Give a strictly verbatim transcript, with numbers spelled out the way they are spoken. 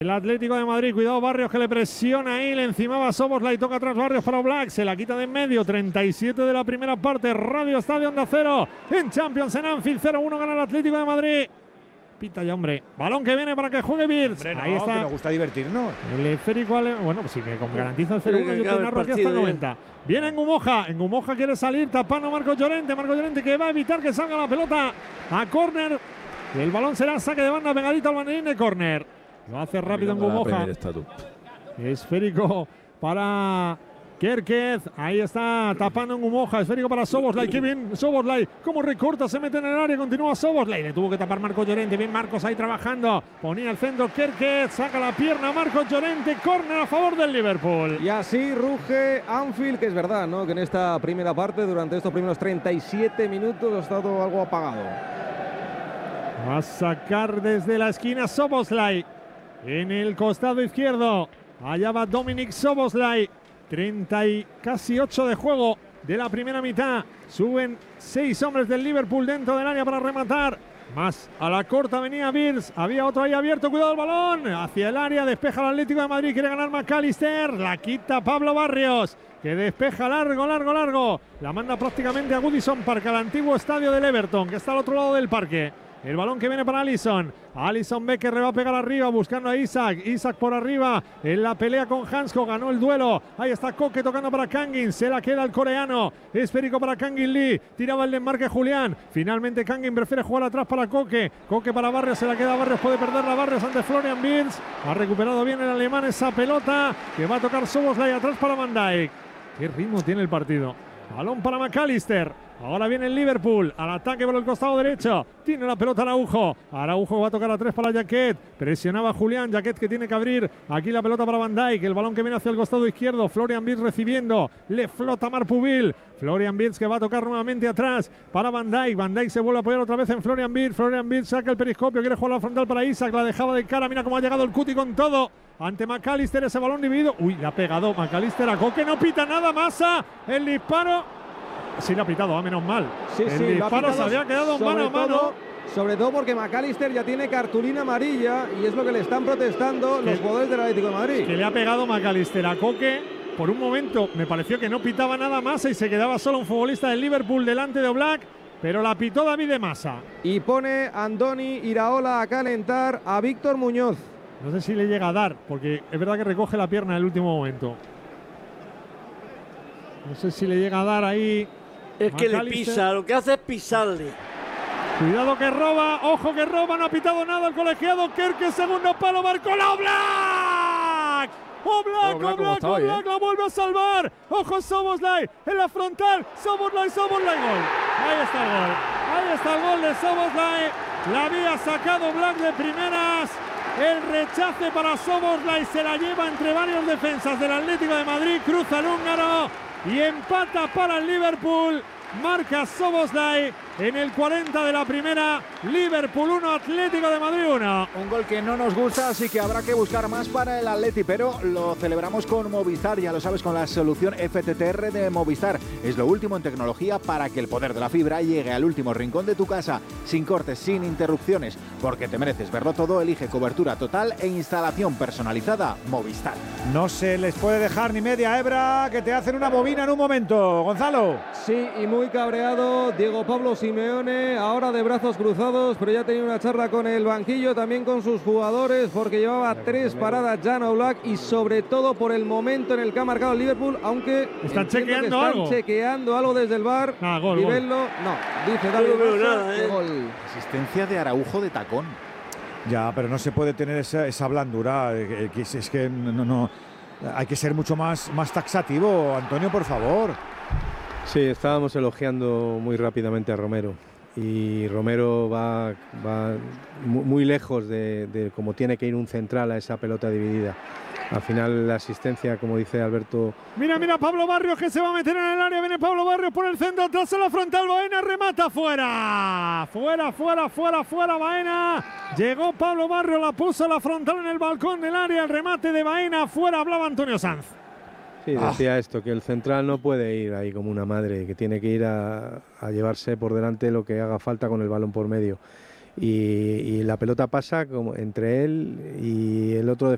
El Atlético de Madrid, cuidado Barrios que le presiona ahí, le encimaba Szoboszlai, toca atrás Barrios para Oblak, se la quita de en medio, treinta y siete de la primera parte, Radio Estadio Onda Cero, en Champions en Anfield, cero uno gana el Atlético de Madrid. Pita ya, hombre, balón que viene para que juegue Birz, no, ahí está. Que nos gusta divertirnos. El esférico, bueno, pues sí, que con garantiza el cero uno, yo te narro aquí hasta el noventa. Viene en Ngumoja, en Ngumoja quiere salir, tapando Marcos Llorente, Marcos Llorente que va a evitar que salga la pelota a córner. El balón será saque de banda pegadito al banderín de córner. Lo hace rápido en Ngumoja. Esférico para Kerkez. Ahí está tapando en Ngumoja. Esférico para Szoboszlai. Qué bien Szoboszlai. Cómo recorta, se mete en el área. Continúa Szoboszlai. Le tuvo que tapar Marcos Llorente. Bien Marcos ahí trabajando. Ponía el centro Kerkez. Saca la pierna Marcos Llorente. Córner a favor del Liverpool. Y así ruge Anfield, que es verdad, ¿no? Que en esta primera parte, durante estos primeros treinta y siete minutos, ha estado algo apagado. Va a sacar desde la esquina Szoboszlai. En el costado izquierdo, allá va Dominik Szoboszlai, treinta y casi ocho de juego de la primera mitad. Suben seis hombres del Liverpool dentro del área para rematar. Más a la corta venía Birz, había otro ahí abierto, cuidado el balón, hacia el área, despeja el Atlético de Madrid, quiere ganar McAllister, la quita Pablo Barrios, que despeja largo, largo, largo. La manda prácticamente a Goodison Park, al antiguo estadio del Everton, que está al otro lado del parque. El balón que viene para Alisson. Alisson ve que le va a pegar arriba buscando a Isak. Isak por arriba en la pelea con Hansko. Ganó el duelo. Ahí está Koke tocando para Kangin. Se la queda el coreano. Esférico para Kangin Lee. Tiraba el desmarque Julián. Finalmente Kangin prefiere jugar atrás para Koke. Koke para Barrios. Se la queda Barrios. Puede perderla Barrios ante Florian Wirtz. Ha recuperado bien el alemán esa pelota que va a tocar Szoboszlai atrás para Van Dijk. Qué ritmo tiene el partido. Balón para McAllister. Ahora viene el Liverpool al ataque por el costado derecho. Tiene la pelota Araujo. Araujo va a tocar a tres para Jaquet. Presionaba Julián. Jaquet que tiene que abrir. Aquí la pelota para Van Dijk. El balón que viene hacia el costado izquierdo. Florian Wirtz recibiendo. Le flota Marpubil. Florian Wirtz que va a tocar nuevamente atrás para Van Dijk. Van Dijk se vuelve a apoyar otra vez en Florian Wirtz. Florian Wirtz saca el periscopio. Quiere jugar la frontal para Isak. La dejaba de cara. Mira cómo ha llegado el Cuti con todo. Ante McAllister ese balón dividido. Uy, le ha pegado McAllister a Koke. No pita nada. Massa. El disparo. Sí, le ha pitado, a menos mal. Sí, el sí, disparo se había quedado mano a mano. Todo, sobre todo porque McAllister ya tiene cartulina amarilla y es lo que le están protestando los jugadores del Atlético de Madrid. Que le ha pegado McAllister a Koke. Por un momento me pareció que no pitaba nada más y se quedaba solo un futbolista del Liverpool delante de Oblak, pero la pitó David de Massa. Y pone Andoni Iraola a calentar a Víctor Muñoz. No sé si le llega a dar, porque es verdad que recoge la pierna en el último momento. No sé si le llega a dar ahí. Es que le pisa, lo que hace es pisarle. Cuidado que roba, ojo que roba, no ha pitado nada el colegiado. Kerkez, segundo palo, marcó la Oblak. Oblak, Oblak, Oblak, hoy, Oblak eh. la vuelve a salvar. Ojo Szoboszlai en la frontal. Szoboszlai, Szoboszlai, gol. Ahí está el gol. Ahí está el gol de Szoboszlai. La había sacado Oblak de primeras. El rechace para Szoboszlai se la lleva entre varios defensas del Atlético de Madrid. Cruza el húngaro. Y empata para el Liverpool. Marca Szoboszlai en el cuarenta de la primera. Liverpool uno, Atlético de Madrid uno. Un gol que no nos gusta, así que habrá que buscar más para el Atleti, pero lo celebramos con Movistar, ya lo sabes, con la solución F T T R de Movistar. Es lo último en tecnología para que el poder de la fibra llegue al último rincón de tu casa, sin cortes, sin interrupciones, porque te mereces verlo todo. Elige cobertura total e instalación personalizada Movistar. No se les puede dejar ni media hebra, que te hacen una bobina en un momento, Gonzalo. Sí, y muy cabreado Diego Pablo Simeone, ahora de brazos cruzados, pero ya tenía una charla con el banquillo, también con sus jugadores, porque llevaba tres paradas Jan Oblak y sobre todo por el momento en el que ha marcado el Liverpool, aunque están chequeando están algo. chequeando algo desde el V A R. Ah, gol, y gol. verlo, no, dice David no Massa, nada, eh. gol. Asistencia de Araujo de tacón. Ya, pero no se puede tener esa, esa blandura, eh, que es, es que no, no, hay que ser mucho más, más taxativo, Antonio, por favor. Sí, estábamos elogiando muy rápidamente a Romero y Romero va, va muy lejos de, de cómo tiene que ir un central a esa pelota dividida. Al final la asistencia, como dice Alberto... Mira, mira, Pablo Barrios que se va a meter en el área. Viene Pablo Barrios por el centro, atrás en la frontal. Baena remata fuera. Fuera, fuera, fuera, fuera Baena. Llegó Pablo Barrios, la puso a la frontal en el balcón del área. El remate de Baena fuera. Hablaba Antonio Sanz. Sí, decía ah. esto, que el central no puede ir ahí como una madre, que tiene que ir a, a llevarse por delante lo que haga falta con el balón por medio. Y, y la pelota pasa como entre él y el otro defensor.